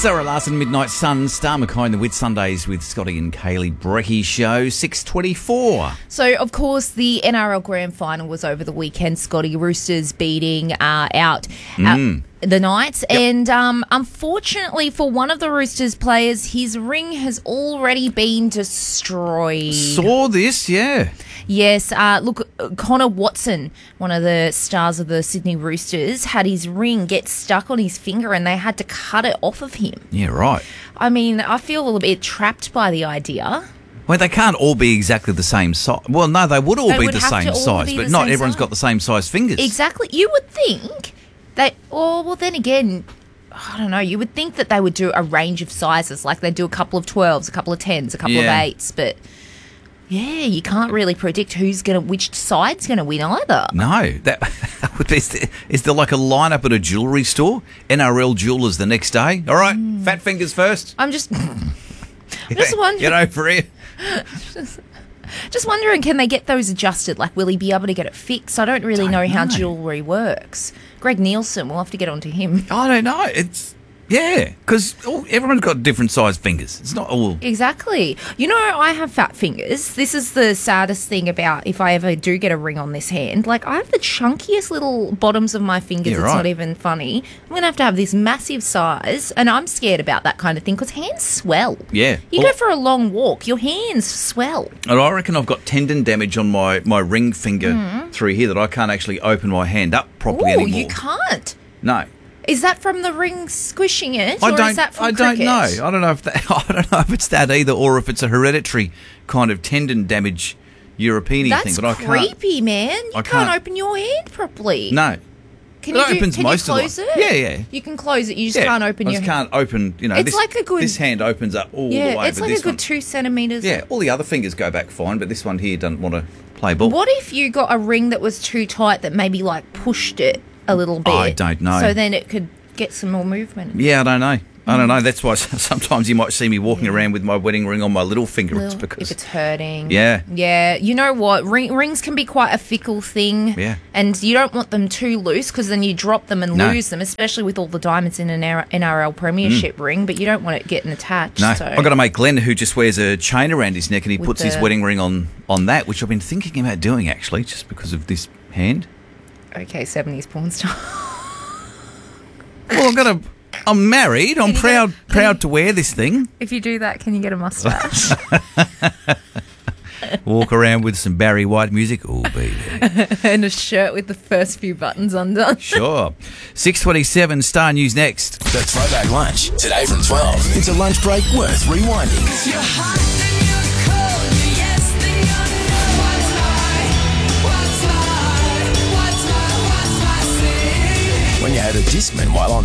Sarah Larson, Midnight Sun, Star McKay, the Wit Sundays with Scotty and Kaylee Brecky show, 6:24. So, of course, the NRL Grand Final was over the weekend. Scotty, Roosters beating out the Knights. Yep. And unfortunately for one of the Roosters players, his ring has already been destroyed. Saw this, yeah. Yes, look, Connor Watson, one of the stars of the Sydney Roosters, had his ring get stuck on his finger and they had to cut it off of him. Yeah, right. I mean, I feel a little bit trapped by the idea. Well, they can't all be exactly the same size. Well, no, they would all be the same size, but not everyone's got the same size fingers. Exactly. You would think that, well, then again, I don't know, you would think that they would do a range of sizes, like they do a couple of 12s, a couple of 10s, a couple of 8s, but... yeah, you can't really predict which side's going to win either. No, that would be. Is there like a lineup at a jewellery store? NRL jewellers the next day. All right, fat fingers first. I'm just wondering. Get over here. Just wondering, can they get those adjusted? Like, will he be able to get it fixed? I don't really know how jewellery works. Greg Nielsen, we'll have to get onto him. I don't know. Yeah, because everyone's got different sized fingers. It's not all... Exactly. You know, I have fat fingers. This is the saddest thing about if I ever do get a ring on this hand. Like, I have the chunkiest little bottoms of my fingers. Yeah, it's not even funny. I'm going to have this massive size, and I'm scared about that kind of thing because hands swell. Yeah. You go for a long walk, your hands swell. And I reckon I've got tendon damage on my ring finger through here that I can't actually open my hand up properly anymore. You can't? No. Is that from the ring squishing it, or is that from cricket? I don't know. I don't know if it's that either, or if it's a hereditary kind of tendon damage European thing. But That's creepy, man. You can't open your hand properly. No. Can you close it? Yeah. You can close it. You just can't open your hand. I just can't open. You know, this hand opens up all the way. Yeah, it's like a good 2 centimetres. Yeah, all the other fingers go back fine, but this one here doesn't want to play ball. What if you got a ring that was too tight that maybe like pushed it a little bit? I don't know. So then it could get some more movement. Yeah, I don't know. I don't know. That's why sometimes you might see me walking around with my wedding ring on my little finger. It's because if it's hurting. Yeah. Yeah. You know what? Rings can be quite a fickle thing. Yeah. And you don't want them too loose because then you drop them and lose them, especially with all the diamonds in an NRL Premiership ring, but you don't want it getting attached. No. So. I've got a mate, Glenn, who just wears a chain around his neck and he puts his wedding ring on that, which I've been thinking about doing actually, just because of this hand. Okay, 70s porn star. Well, I'm married. I'm proud to wear this thing. If you do that, can you get a mustache? Walk around with some Barry White music. Oh, baby. And a shirt with the first few buttons undone. Sure. 6:27, Star News next. The Throwback Lunch, today from 12. It's a lunch break worth rewinding. When you had a Discman while on